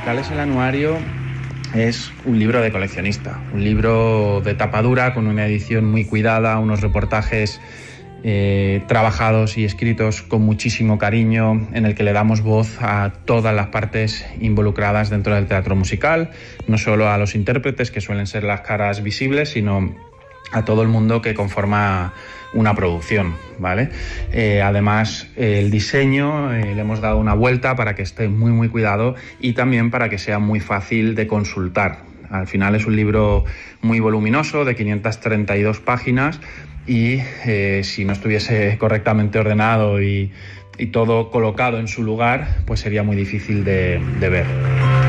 Tales el Anuario es un libro de coleccionista, un libro de tapa dura con una edición muy cuidada, unos reportajes trabajados y escritos con muchísimo cariño, en el que le damos voz a todas las partes involucradas dentro del teatro musical, no solo a los intérpretes, que suelen ser las caras visibles, sino a todo el mundo que conforma una producción, ¿vale? Además, el diseño le hemos dado una vuelta para que esté muy cuidado y también para que sea muy fácil de consultar. Al final es un libro muy voluminoso, de 532 páginas, y si no estuviese correctamente ordenado y todo colocado en su lugar, pues sería muy difícil de ver.